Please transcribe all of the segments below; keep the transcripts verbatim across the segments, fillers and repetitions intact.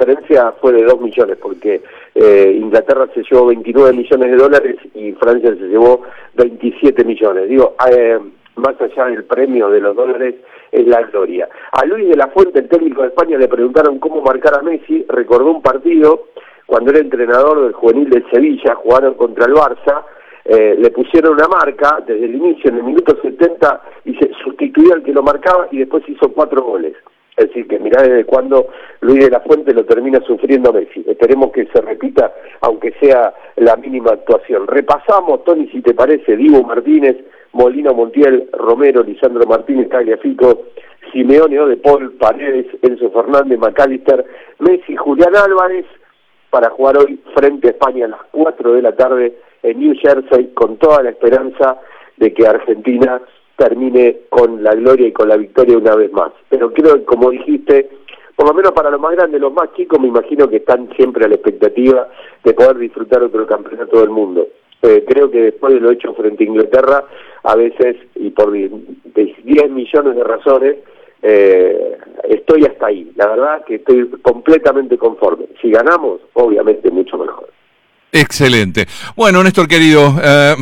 diferencia fue de dos millones, porque eh, Inglaterra se llevó veintinueve millones de dólares y Francia se llevó veintisiete millones. Digo, eh, más allá del premio de los dólares, es la gloria. A Luis de la Fuente, el técnico de España, le preguntaron cómo marcar a Messi. Recordó un partido cuando era entrenador del juvenil del Sevilla, jugaron contra el Barça, eh, le pusieron una marca desde el inicio, en el minuto setenta, y se sustituía al que lo marcaba y después hizo cuatro goles. Es decir, que mirá desde cuándo Luis de la Fuente lo termina sufriendo Messi. Esperemos que se repita, aunque sea la mínima actuación. Repasamos, Tony, si te parece: Dibu Martínez, Molina Montiel, Romero, Lisandro Martínez, Tagliafico, Simeone, De Paul, Paredes, Enzo Fernández, McAllister, Messi, Julián Álvarez, para jugar hoy frente a España a las cuatro de la tarde en New Jersey, con toda la esperanza de que Argentina termine con la gloria y con la victoria una vez más. Pero creo que, como dijiste, por lo menos para los más grandes, los más chicos, me imagino que están siempre a la expectativa de poder disfrutar otro campeonato del mundo. Eh, creo que después de lo hecho frente a Inglaterra, a veces, y por diez millones de razones, eh, estoy hasta ahí. La verdad que estoy completamente conforme. Si ganamos, obviamente mucho mejor. Excelente. Bueno, Néstor querido, eh,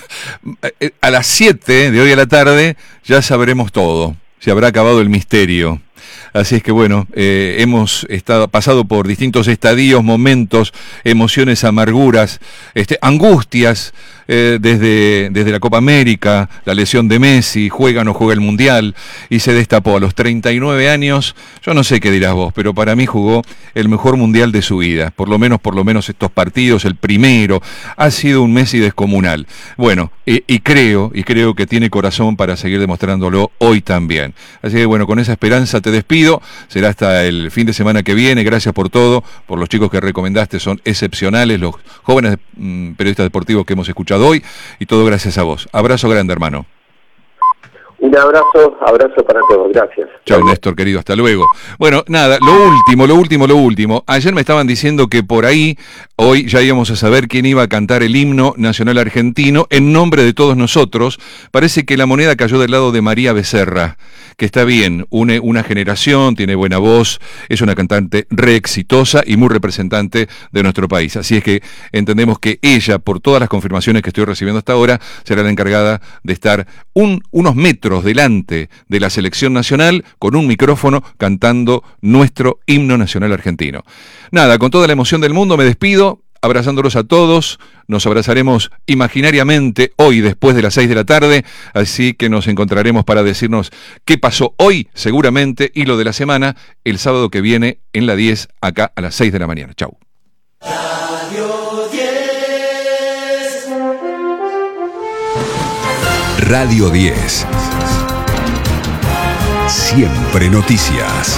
a las siete de hoy a la tarde ya sabremos todo. Se habrá acabado el misterio. Así es que bueno, eh, hemos estado pasado por distintos estadios, momentos, emociones, amarguras, este, angustias, eh, desde, desde la Copa América, la lesión de Messi, juega o no juega el Mundial, y se destapó a los treinta y nueve años. Yo no sé qué dirás vos, pero para mí jugó el mejor Mundial de su vida, por lo menos, por lo menos estos partidos, el primero, ha sido un Messi descomunal. Bueno, y, y creo, y creo que tiene corazón para seguir demostrándolo hoy también. Así que bueno, con esa esperanza te despido, será hasta el fin de semana que viene. Gracias por todo, por los chicos que recomendaste, son excepcionales, los jóvenes mmm, periodistas deportivos que hemos escuchado hoy, y todo gracias a vos. Abrazo grande, hermano. Un abrazo, abrazo para todos, gracias. Chao, Néstor, querido, hasta luego. Bueno, nada, lo último, lo último, lo último. Ayer me estaban diciendo que por ahí, hoy ya íbamos a saber quién iba a cantar el himno nacional argentino en nombre de todos nosotros. Parece que la moneda cayó del lado de María Becerra, que está bien, une una generación, tiene buena voz, es una cantante re exitosa y muy representante de nuestro país. Así es que entendemos que ella, por todas las confirmaciones que estoy recibiendo hasta ahora, será la encargada de estar un, unos metros delante de la selección nacional con un micrófono cantando nuestro himno nacional argentino. Nada, con toda la emoción del mundo me despido, abrazándolos a todos. Nos abrazaremos imaginariamente hoy después de las seis de la tarde, así que nos encontraremos para decirnos qué pasó hoy seguramente, y lo de la semana el sábado que viene en la diez, acá a las seis de la mañana. Chau. Radio diez. Radio diez. Siempre noticias.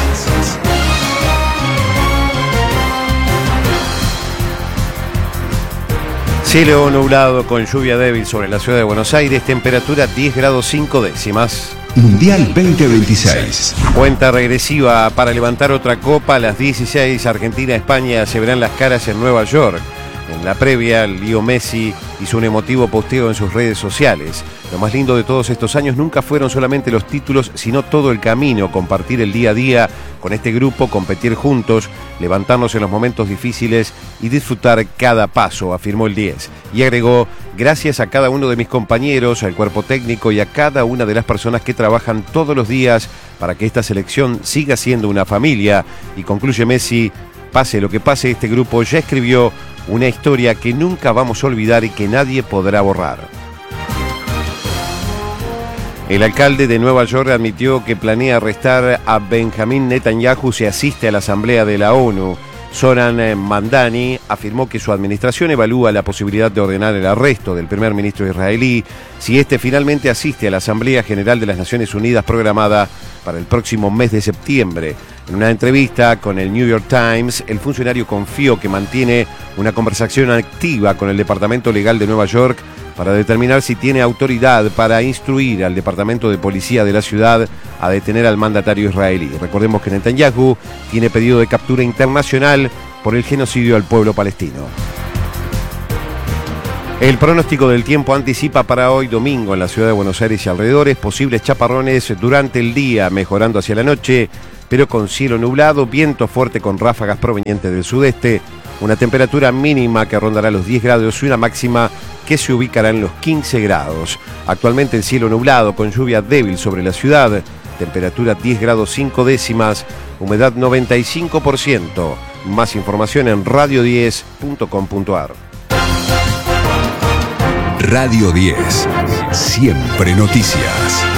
Cielo nublado con lluvia débil sobre la ciudad de Buenos Aires, temperatura diez grados cinco décimas. Mundial veinte veintiséis. Cuenta regresiva para levantar otra copa. A las dieciséis, Argentina-España se verán las caras en Nueva York. En la previa, Leo Messi hizo un emotivo posteo en sus redes sociales. Lo más lindo de todos estos años nunca fueron solamente los títulos, sino todo el camino, compartir el día a día con este grupo, competir juntos, levantarnos en los momentos difíciles y disfrutar cada paso, afirmó el diez. Y agregó: gracias a cada uno de mis compañeros, al cuerpo técnico y a cada una de las personas que trabajan todos los días para que esta selección siga siendo una familia. Y concluye Messi: pase lo que pase, este grupo ya escribió una historia que nunca vamos a olvidar y que nadie podrá borrar. El alcalde de Nueva York admitió que planea arrestar a Benjamín Netanyahu si asiste a la Asamblea de la ONU. Zoran Mandani afirmó que su administración evalúa la posibilidad de ordenar el arresto del primer ministro israelí si éste finalmente asiste a la Asamblea General de las Naciones Unidas programada para el próximo mes de septiembre. En una entrevista con el New York Times, el funcionario confió que mantiene una conversación activa con el Departamento Legal de Nueva York para determinar si tiene autoridad para instruir al Departamento de Policía de la ciudad a detener al mandatario israelí. Recordemos que Netanyahu tiene pedido de captura internacional por el genocidio al pueblo palestino. El pronóstico del tiempo anticipa para hoy domingo en la ciudad de Buenos Aires y alrededores posibles chaparrones durante el día, mejorando hacia la noche. pero con cielo nublado, viento fuerte con ráfagas provenientes del sudeste, una temperatura mínima que rondará los diez grados y una máxima que se ubicará en los quince grados. Actualmente el cielo nublado con lluvia débil sobre la ciudad, temperatura diez grados cinco décimas, humedad noventa y cinco por ciento. Más información en radio diez punto com punto ar. Radio diez, siempre noticias.